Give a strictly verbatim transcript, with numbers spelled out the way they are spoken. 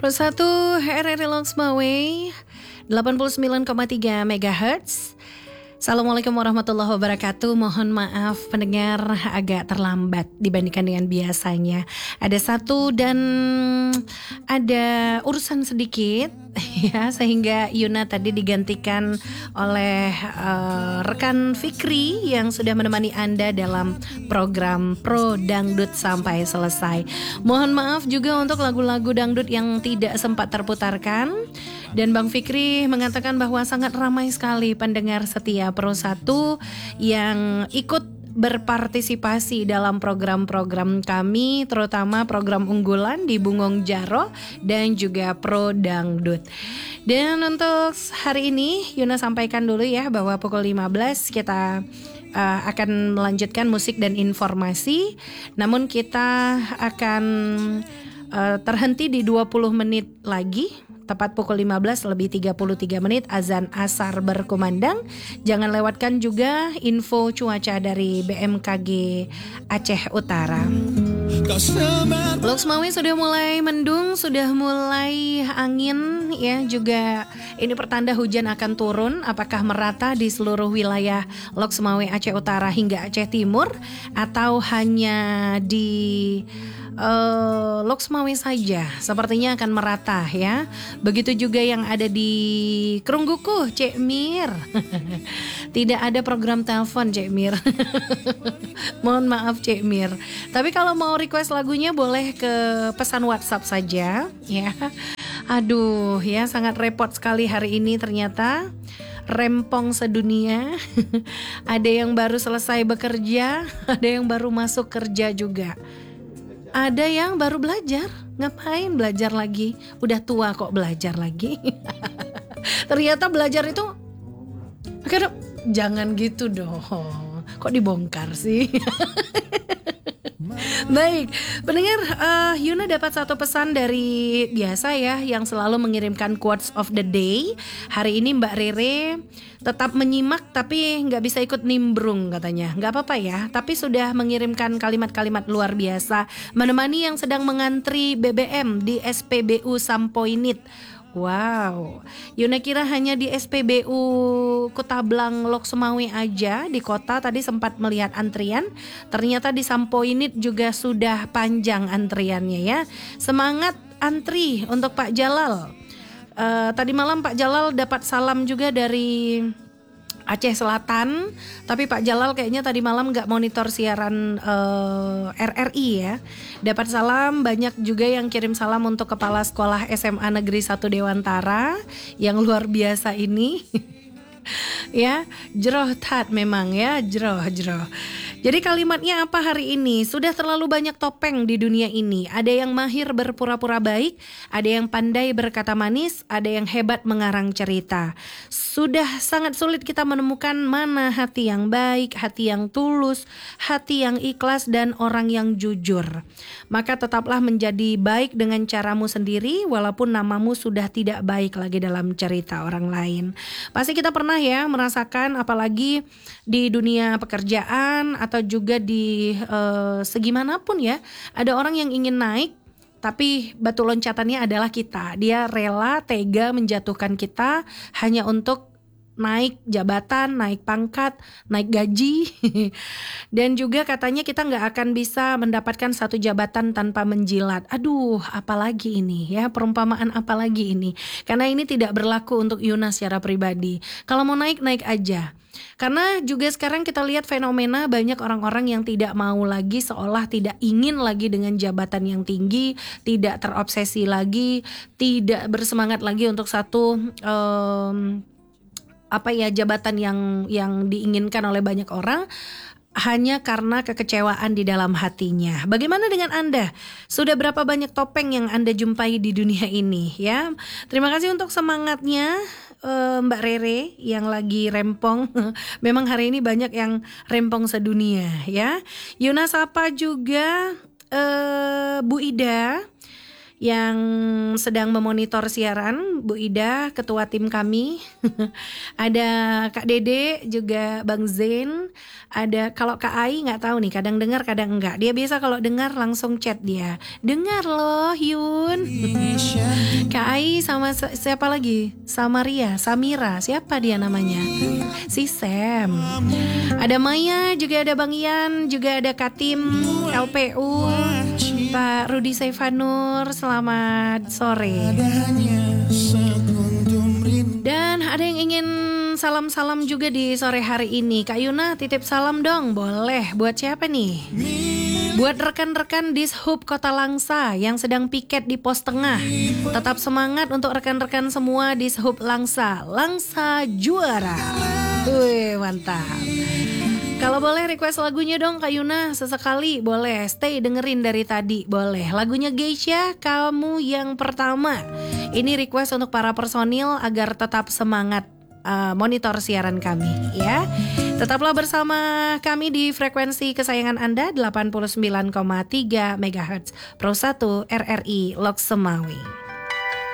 Persatu R R I Longsmawe delapan puluh sembilan koma tiga megahertz. Assalamualaikum warahmatullahi wabarakatuh. Mohon maaf pendengar agak terlambat dibandingkan dengan biasanya. Ada satu dan ada urusan sedikit ya, sehingga Yuna tadi digantikan oleh uh, rekan Fikri yang sudah menemani Anda dalam program Pro Dangdut sampai selesai. Mohon maaf juga untuk lagu-lagu dangdut yang tidak sempat terputarkan. Dan Bang Fikri mengatakan bahwa sangat ramai sekali pendengar setia Pro satu yang ikut berpartisipasi dalam program-program kami, terutama program unggulan di Bungong Jaro dan juga Pro Dangdut. Dan untuk hari ini Yuna sampaikan dulu ya bahwa pukul lima belas kita uh, akan melanjutkan musik dan informasi. Namun kita akan uh, terhenti di dua puluh menit lagi. Tepat pukul lima belas lebih tiga puluh tiga menit azan asar berkumandang. Jangan lewatkan juga info cuaca dari B M K G Aceh Utara. Longsmawe sudah mulai mendung, sudah mulai angin ya, juga ini pertanda hujan akan turun. Apakah merata di seluruh wilayah Longsmawe Aceh Utara hingga Aceh Timur, atau hanya di Uh, Longsmawe saja? Sepertinya akan merata ya. Begitu juga yang ada di Krungguku, Cek Mir. Tidak ada program telepon, Cek Mir. Mohon maaf, Cek Mir. Tapi kalau mau request lagunya boleh ke pesan WhatsApp saja ya. Aduh ya, sangat repot sekali hari ini ternyata. Rempong sedunia. Ada yang baru selesai bekerja, ada yang baru masuk kerja juga. Ada yang baru belajar. Ngapain belajar lagi? Udah tua kok belajar lagi. Ternyata belajar itu, aduh, jangan gitu dong. Kok dibongkar sih? Baik, pendengar, uh, Yuna dapat satu pesan dari biasa ya, yang selalu mengirimkan quotes of the day. Hari ini Mbak Rere tetap menyimak tapi gak bisa ikut nimbrung katanya. Gak apa-apa ya, tapi sudah mengirimkan kalimat-kalimat luar biasa, menemani yang sedang mengantri B B M di S P B U Sampoinit. Wow, Yuna kira hanya di S P B U Kutablang Longsmawe aja di kota. Tadi sempat melihat antrian, ternyata di Sampoinit juga sudah panjang antriannya ya. Semangat antri untuk Pak Jalal. uh, Tadi malam Pak Jalal dapat salam juga dari Aceh Selatan, tapi Pak Jalal kayaknya tadi malam gak monitor siaran uh, R R I ya. Dapat salam, banyak juga yang kirim salam untuk Kepala Sekolah S M A Negeri satu Dewantara yang luar biasa ini. Ya, jroh tat memang ya, jroh jroh. Jadi kalimatnya apa hari ini? Sudah terlalu banyak topeng di dunia ini. Ada yang mahir berpura-pura baik, ada yang pandai berkata manis, ada yang hebat mengarang cerita. Sudah sangat sulit kita menemukan mana hati yang baik, hati yang tulus, hati yang ikhlas, dan orang yang jujur. Maka tetaplah menjadi baik dengan caramu sendiri, walaupun namamu sudah tidak baik lagi dalam cerita orang lain. Pasti kita pernah ya merasakan, apalagi di dunia pekerjaan atau juga di uh, segimanapun ya, ada orang yang ingin naik tapi batu loncatannya adalah kita. Dia rela tega menjatuhkan kita hanya untuk naik jabatan, naik pangkat, naik gaji. Dan juga katanya kita gak akan bisa mendapatkan satu jabatan tanpa menjilat. Aduh, apalagi ini ya, perumpamaan apalagi ini. Karena ini tidak berlaku untuk Yuna secara pribadi. Kalau mau naik, naik aja. Karena juga sekarang kita lihat fenomena banyak orang-orang yang tidak mau lagi, seolah tidak ingin lagi dengan jabatan yang tinggi, tidak terobsesi lagi, tidak bersemangat lagi untuk satu um, apa ya jabatan yang yang diinginkan oleh banyak orang, hanya karena kekecewaan di dalam hatinya. Bagaimana dengan Anda? Sudah berapa banyak topeng yang Anda jumpai di dunia ini ya? Terima kasih untuk semangatnya uh, Mbak Rere yang lagi rempong. Memang hari ini banyak yang rempong sedunia ya. Yuna sapa juga uh, Bu Ida yang sedang memonitor siaran, Bu Ida, ketua tim kami. Ada Kak Dede, juga Bang Zain. Ada kalau Kak Ai nggak tahu nih, kadang dengar kadang enggak. Dia biasa kalau dengar langsung chat dia. Dengar loh Yun. Kak Ai sama siapa lagi? Samaria, Samira, siapa dia namanya? Si Sam. Ada Maya, juga ada Bang Ian, juga ada Katim, L P U, Pak Rudi Saifanur, selamat sore. Dan ada yang ingin salam-salam juga di sore hari ini. Kak Yuna titip salam dong, boleh. Buat siapa nih? Buat rekan-rekan Dishub Kota Langsa yang sedang piket di pos tengah. Tetap semangat untuk rekan-rekan semua Dishub Langsa. Langsa juara. Wih, mantap. Kalau boleh request lagunya dong Kak Yuna, sesekali boleh. Stay dengerin dari tadi, boleh. Lagunya Geisha, Kamu Yang Pertama. Ini request untuk para personil agar tetap semangat uh, monitor siaran kami ya. Tetaplah bersama kami di frekuensi kesayangan Anda delapan puluh sembilan koma tiga megahertz Pro satu R R I Lok Semawi.